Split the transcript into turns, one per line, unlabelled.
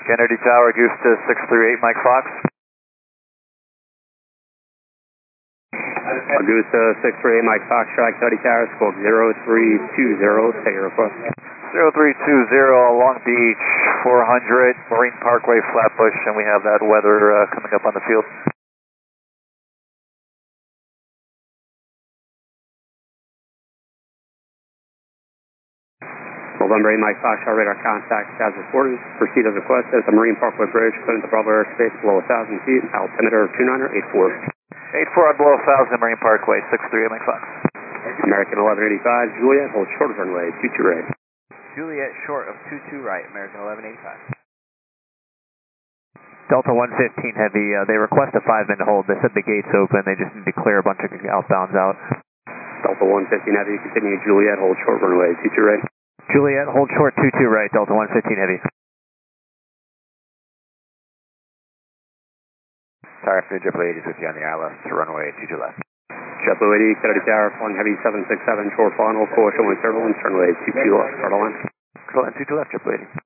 Kennedy Tower, Augusta 638, Mike Fox.
Augusta 638, Mike Fox, track 30 Tower, squawk 0320, take your request.
0320, Long Beach, 400, Marine Parkway, Flatbush, and we have that weather coming up on the field.
November 8, Mike Fox, radar contact as reported. Proceed as requested at the Marine Parkway Bridge, clearing the Bravo airspace below 1,000 feet, altimeter 2984.
84 below 1,000, Marine Parkway, 638, Mike Fox.
American 1185, Juliet, hold short of runway, 22 right.
Juliet short of 22 right, American 1185.
Delta 115 Heavy, they request a 5-minute hold. They said the gate's open. They just need to clear a bunch of outbounds out.
Delta 115 Heavy, continue Juliet, hold short runway, 22 right.
Juliet, hold short 22 right, Delta 115 Heavy.
Tower after JetBlue 80 is with you on the ILS to runway 22 left.
JetBlue 80, Kennedy Tower, flying Heavy 767, short final, course, only turbulence, runway 22 left, start line.
Control and 22 left, JetBlue 80.